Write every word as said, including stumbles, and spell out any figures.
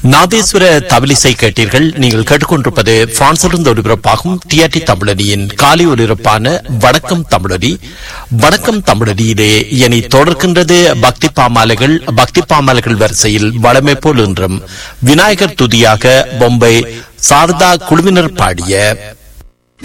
நாதேஸ்வர தபிலிசை கேட்டீர்கள். நீங்கள் கேட்டுக்கொண்டிருப்பது பிரான்சிலிருந்து ஒலிபரப்பாகும் டிஆர்டி தமிழனியின் காலை ஒலிபரப்பான வணக்கம் தமிழனி. வணக்கம் தமிழனியிலே இனி தொடர்கின்றது பக்தி பாமாலைகள். பக்தி பாமாலைகள் வரிசையில் வளமை போல் என்றும் விநாயகர் துதியாக பொம்பை சாரதா குழுவினர் பாடிய